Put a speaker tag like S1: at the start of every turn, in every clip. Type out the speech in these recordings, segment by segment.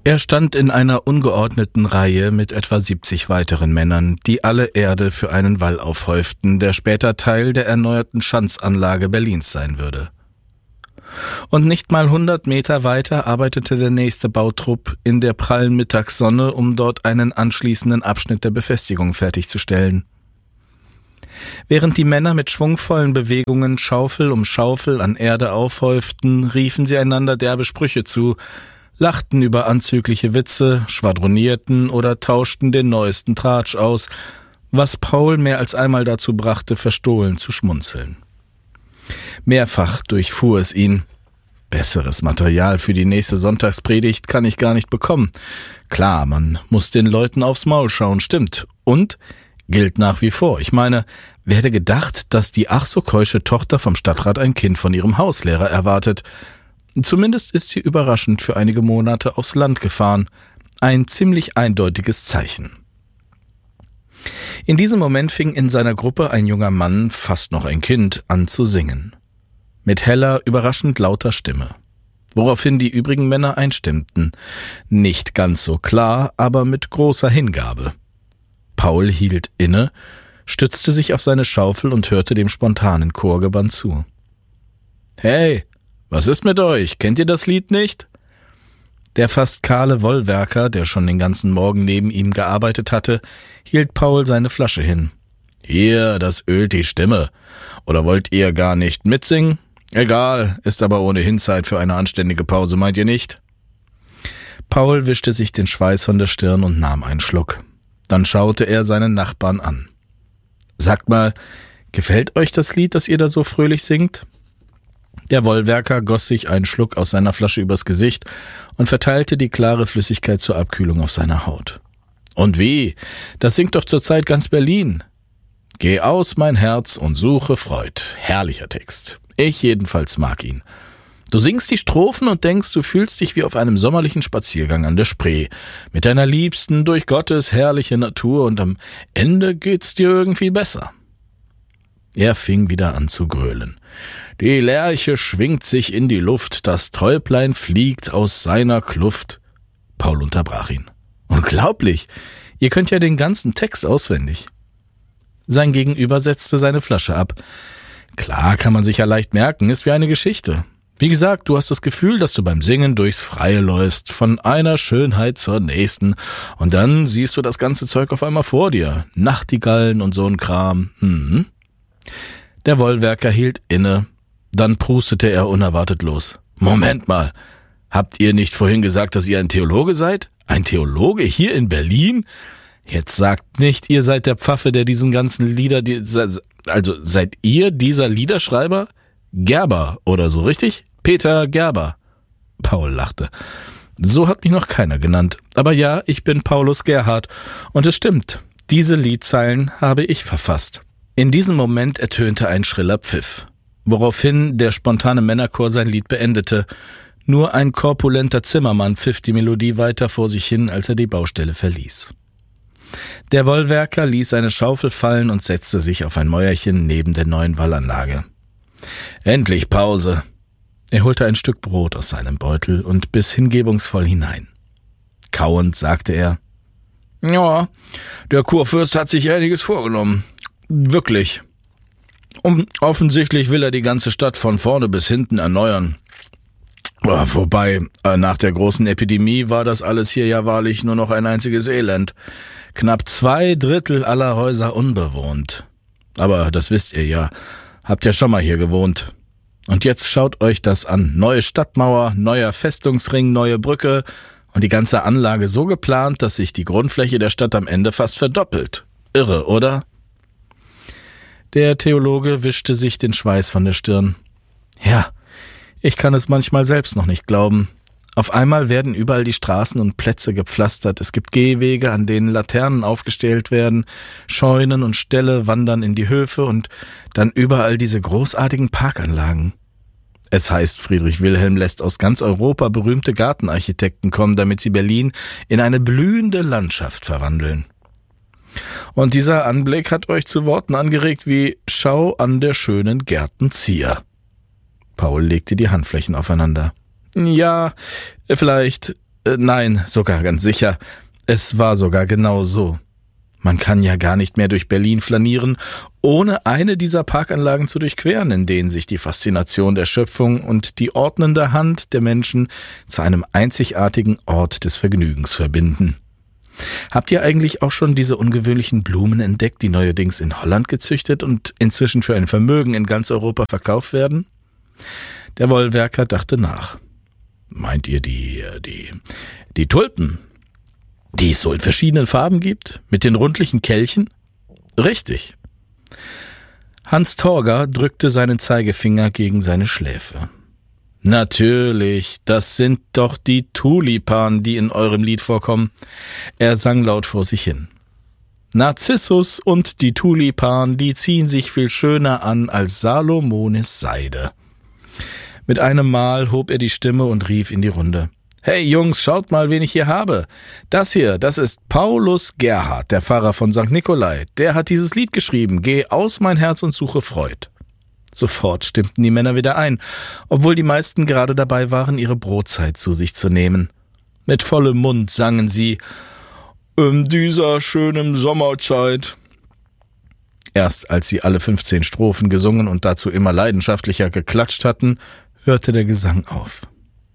S1: Er stand in einer ungeordneten Reihe mit etwa 70 weiteren Männern, die alle Erde für einen Wall aufhäuften, der später Teil der erneuerten Schanzanlage Berlins sein würde. Und nicht mal 100 Meter weiter arbeitete der nächste Bautrupp in der prallen Mittagssonne, um dort einen anschließenden Abschnitt der Befestigung fertigzustellen. Während die Männer mit schwungvollen Bewegungen Schaufel um Schaufel an Erde aufhäuften, riefen sie einander derbe Sprüche zu, lachten über anzügliche Witze, schwadronierten oder tauschten den neuesten Tratsch aus, was Paul mehr als einmal dazu brachte, verstohlen zu schmunzeln. Mehrfach durchfuhr es ihn. Besseres Material für die nächste Sonntagspredigt kann ich gar nicht bekommen. Klar, man muss den Leuten aufs Maul schauen, stimmt. Und gilt nach wie vor. Ich meine, wer hätte gedacht, dass die ach so keusche Tochter vom Stadtrat ein Kind von ihrem Hauslehrer erwartet? Zumindest ist sie überraschend für einige Monate aufs Land gefahren. Ein ziemlich eindeutiges Zeichen. In diesem Moment fing in seiner Gruppe ein junger Mann, fast noch ein Kind, an zu singen. Mit heller, überraschend lauter Stimme. Woraufhin die übrigen Männer einstimmten. Nicht ganz so klar, aber mit großer Hingabe. Paul hielt inne, stützte sich auf seine Schaufel und hörte dem spontanen Chorgeband zu. »Hey, was ist mit euch? Kennt ihr das Lied nicht?« Der fast kahle Wollwerker, der schon den ganzen Morgen neben ihm gearbeitet hatte, hielt Paul seine Flasche hin. »Hier, das ölt die Stimme. Oder wollt ihr gar nicht mitsingen? Egal, ist aber ohnehin Zeit für eine anständige Pause, meint ihr nicht?« Paul wischte sich den Schweiß von der Stirn und nahm einen Schluck. Dann schaute er seinen Nachbarn an. »Sagt mal, gefällt euch das Lied, das ihr da so fröhlich singt?« Der Wollwerker goss sich einen Schluck aus seiner Flasche übers Gesicht und verteilte die klare Flüssigkeit zur Abkühlung auf seiner Haut. »Und wie? Das singt doch zurzeit ganz Berlin.« »Geh aus, mein Herz, und suche Freud.« Herrlicher Text. Ich jedenfalls mag ihn. Du singst die Strophen und denkst, du fühlst dich wie auf einem sommerlichen Spaziergang an der Spree, mit deiner Liebsten durch Gottes herrliche Natur, und am Ende geht's dir irgendwie besser. Er fing wieder an zu grölen. Die Lerche schwingt sich in die Luft, das Täublein fliegt aus seiner Kluft. Paul unterbrach ihn. Unglaublich! Ihr könnt ja den ganzen Text auswendig. Sein Gegenüber setzte seine Flasche ab. Klar, kann man sich ja leicht merken, ist wie eine Geschichte. Wie gesagt, du hast das Gefühl, dass du beim Singen durchs Freie läufst, von einer Schönheit zur nächsten, und dann siehst du das ganze Zeug auf einmal vor dir. Nachtigallen und so ein Kram. Der Wollwerker hielt inne, dann prustete er unerwartet los. Moment mal, habt ihr nicht vorhin gesagt, dass ihr ein Theologe seid? Ein Theologe hier in Berlin? Jetzt sagt nicht, ihr seid der Pfaffe, der diesen ganzen Lieder... Also seid ihr dieser Liederschreiber? Gerber oder so, richtig? Peter Gerber. Paul lachte. So hat mich noch keiner genannt. Aber ja, ich bin Paulus Gerhard. Und es stimmt, diese Liedzeilen habe ich verfasst. In diesem Moment ertönte ein schriller Pfiff, woraufhin der spontane Männerchor sein Lied beendete. Nur ein korpulenter Zimmermann pfiff die Melodie weiter vor sich hin, als er die Baustelle verließ. Der Wollwerker ließ seine Schaufel fallen und setzte sich auf ein Mäuerchen neben der neuen Wallanlage. Endlich Pause. Er holte ein Stück Brot aus seinem Beutel und biss hingebungsvoll hinein. Kauend sagte er, »Ja, der Kurfürst hat sich einiges vorgenommen. Wirklich. Und offensichtlich will er die ganze Stadt von vorne bis hinten erneuern. Wobei, nach der großen Epidemie war das alles hier ja wahrlich nur noch ein einziges Elend. Knapp 2/3 aller Häuser unbewohnt. Aber das wisst ihr ja. Habt ja schon mal hier gewohnt. Und jetzt schaut euch das an. Neue Stadtmauer, neuer Festungsring, neue Brücke und die ganze Anlage so geplant, dass sich die Grundfläche der Stadt am Ende fast verdoppelt. Irre, oder?« Der Theologe wischte sich den Schweiß von der Stirn. »Ja, ich kann es manchmal selbst noch nicht glauben. Auf einmal werden überall die Straßen und Plätze gepflastert. Es gibt Gehwege, an denen Laternen aufgestellt werden, Scheunen und Ställe wandern in die Höfe und dann überall diese großartigen Parkanlagen. Es heißt, Friedrich Wilhelm lässt aus ganz Europa berühmte Gartenarchitekten kommen, damit sie Berlin in eine blühende Landschaft verwandeln. Und dieser Anblick hat euch zu Worten angeregt wie »Schau an der schönen Gärtenzieher«. Paul legte die Handflächen aufeinander. »Ja, vielleicht. Nein, sogar ganz sicher. Es war sogar genau so. Man kann ja gar nicht mehr durch Berlin flanieren, ohne eine dieser Parkanlagen zu durchqueren, in denen sich die Faszination der Schöpfung und die ordnende Hand der Menschen zu einem einzigartigen Ort des Vergnügens verbinden. Habt ihr eigentlich auch schon diese ungewöhnlichen Blumen entdeckt, die neuerdings in Holland gezüchtet und inzwischen für ein Vermögen in ganz Europa verkauft werden? Der Wollwerker dachte nach. Meint ihr die Tulpen, die es so in verschiedenen Farben gibt, mit den rundlichen Kelchen? Richtig. Hans Torger drückte seinen Zeigefinger gegen seine Schläfe. Natürlich, das sind doch die Tulipanen, die in eurem Lied vorkommen. Er sang laut vor sich hin. Narzissus und die Tulipanen, die ziehen sich viel schöner an als Salomones Seide. Mit einem Mal hob er die Stimme und rief in die Runde. Hey Jungs, schaut mal, wen ich hier habe. Das ist Paulus Gerhard, der Pfarrer von St. Nikolai. Der hat dieses Lied geschrieben. Geh aus mein Herz und suche Freud. Sofort stimmten die Männer wieder ein, obwohl die meisten gerade dabei waren, ihre Brotzeit zu sich zu nehmen. Mit vollem Mund sangen sie in dieser schönen Sommerzeit. Erst als sie alle 15 Strophen gesungen und dazu immer leidenschaftlicher geklatscht hatten, hörte der Gesang auf.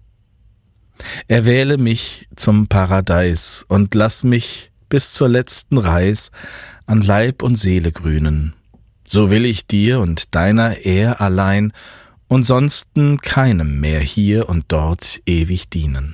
S1: Erwähle mich zum Paradeis und lass mich bis zur letzten Reis an Leib und Seele grünen. So will ich dir und deiner Ehr allein und sonsten keinem mehr hier und dort ewig dienen.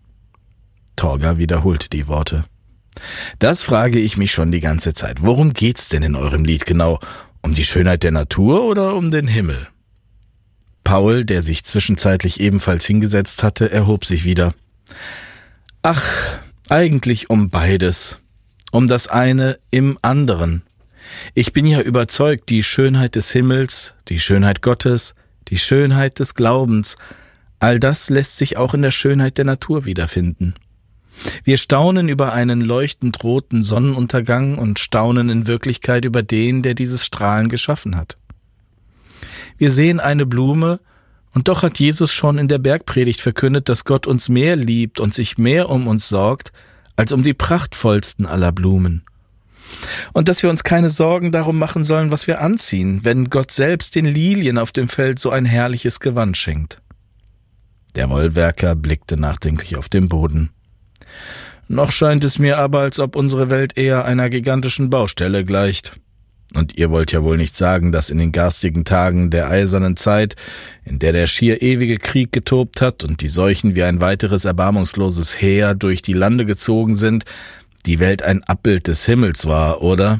S1: Torger wiederholte die Worte. Das frage ich mich schon die ganze Zeit. Worum geht's denn in eurem Lied genau? Um die Schönheit der Natur oder um den Himmel? Paul, der sich zwischenzeitlich ebenfalls hingesetzt hatte, erhob sich wieder. Ach, eigentlich um beides. Um das eine im anderen. Ich bin ja überzeugt, die Schönheit des Himmels, die Schönheit Gottes, die Schönheit des Glaubens, all das lässt sich auch in der Schönheit der Natur wiederfinden. Wir staunen über einen leuchtend roten Sonnenuntergang und staunen in Wirklichkeit über den, der dieses Strahlen geschaffen hat. Wir sehen eine Blume, und doch hat Jesus schon in der Bergpredigt verkündet, dass Gott uns mehr liebt und sich mehr um uns sorgt, als um die prachtvollsten aller Blumen. Und dass wir uns keine Sorgen darum machen sollen, was wir anziehen, wenn Gott selbst den Lilien auf dem Feld so ein herrliches Gewand schenkt. Der Wollwerker blickte nachdenklich auf den Boden. Noch scheint es mir aber, als ob unsere Welt eher einer gigantischen Baustelle gleicht. Und ihr wollt ja wohl nicht sagen, dass in den garstigen Tagen der eisernen Zeit, in der der schier ewige Krieg getobt hat und die Seuchen wie ein weiteres erbarmungsloses Heer durch die Lande gezogen sind, die Welt ein Abbild des Himmels war, oder?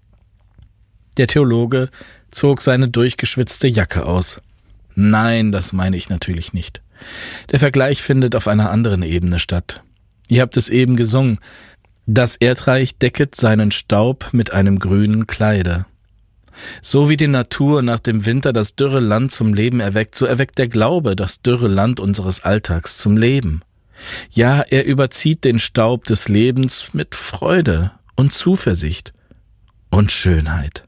S1: Der Theologe zog seine durchgeschwitzte Jacke aus. Nein, das meine ich natürlich nicht. Der Vergleich findet auf einer anderen Ebene statt. Ihr habt es eben gesungen. Das Erdreich decket seinen Staub mit einem grünen Kleide. So wie die Natur nach dem Winter das dürre Land zum Leben erweckt, so erweckt der Glaube das dürre Land unseres Alltags zum Leben. Ja, er überzieht den Staub des Lebens mit Freude und Zuversicht und Schönheit.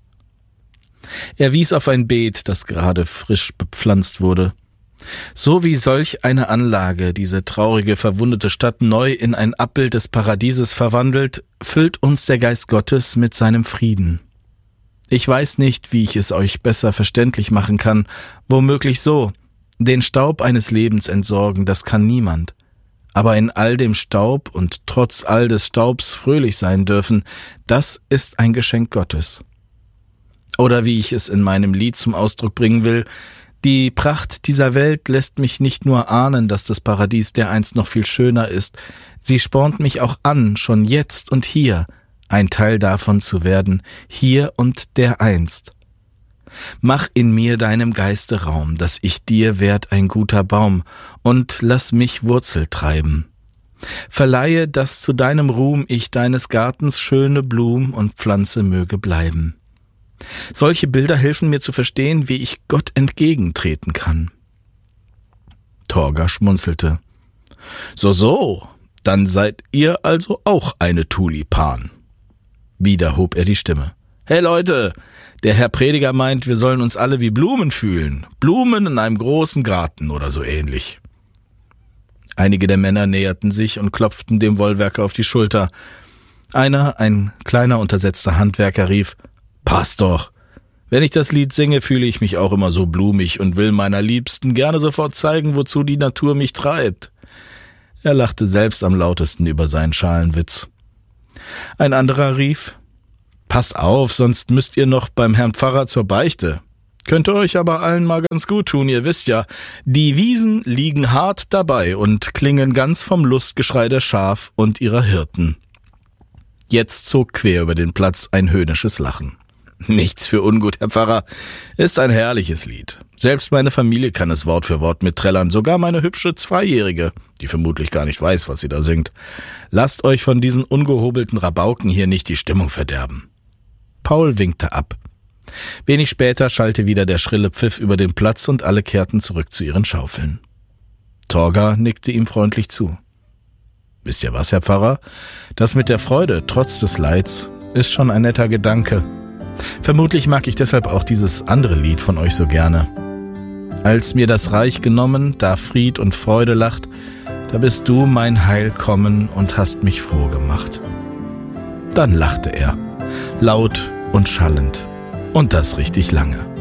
S1: Er wies auf ein Beet, das gerade frisch bepflanzt wurde. So wie solch eine Anlage diese traurige, verwundete Stadt neu in ein Abbild des Paradieses verwandelt, füllt uns der Geist Gottes mit seinem Frieden. Ich weiß nicht, wie ich es euch besser verständlich machen kann, womöglich so: Den Staub eines Lebens entsorgen, das kann niemand. Aber in all dem Staub und trotz all des Staubs fröhlich sein dürfen, das ist ein Geschenk Gottes. Oder wie ich es in meinem Lied zum Ausdruck bringen will: Die Pracht dieser Welt lässt mich nicht nur ahnen, dass das Paradies dereinst noch viel schöner ist, sie spornt mich auch an, schon jetzt und hier ein Teil davon zu werden, hier und dereinst. Mach in mir deinem Geiste Raum, dass ich dir werd ein guter Baum, und lass mich Wurzel treiben. Verleihe, dass zu deinem Ruhm ich deines Gartens schöne Blum und Pflanze möge bleiben. Solche Bilder helfen mir zu verstehen, wie ich Gott entgegentreten kann. Torger schmunzelte. So, dann seid ihr also auch eine Tulipan. Wieder hob er die Stimme. Hey Leute, der Herr Prediger meint, wir sollen uns alle wie Blumen fühlen. Blumen in einem großen Garten oder so ähnlich. Einige der Männer näherten sich und klopften dem Wollwerker auf die Schulter. Einer, ein kleiner, untersetzter Handwerker, rief: »Passt doch! Wenn ich das Lied singe, fühle ich mich auch immer so blumig und will meiner Liebsten gerne sofort zeigen, wozu die Natur mich treibt.« Er lachte selbst am lautesten über seinen Schalenwitz. Ein anderer rief: »Passt auf, sonst müsst ihr noch beim Herrn Pfarrer zur Beichte. Könnte euch aber allen mal ganz gut tun, ihr wisst ja, die Wiesen liegen hart dabei und klingen ganz vom Lustgeschrei der Schaf und ihrer Hirten.« Jetzt zog quer über den Platz ein höhnisches Lachen. »Nichts für ungut, Herr Pfarrer, ist ein herrliches Lied. Selbst meine Familie kann es Wort für Wort mitträllern, sogar meine hübsche Zweijährige, die vermutlich gar nicht weiß, was sie da singt. Lasst euch von diesen ungehobelten Rabauken hier nicht die Stimmung verderben.« Paul winkte ab. Wenig später schallte wieder der schrille Pfiff über den Platz und alle kehrten zurück zu ihren Schaufeln. Torger nickte ihm freundlich zu. »Wisst ihr was, Herr Pfarrer? Das mit der Freude, trotz des Leids, ist schon ein netter Gedanke. Vermutlich mag ich deshalb auch dieses andere Lied von euch so gerne. Als mir das Reich genommen, da Fried und Freude lacht, da bist du mein Heil kommen und hast mich froh gemacht.« Dann lachte er, laut und schallend, und das richtig lange.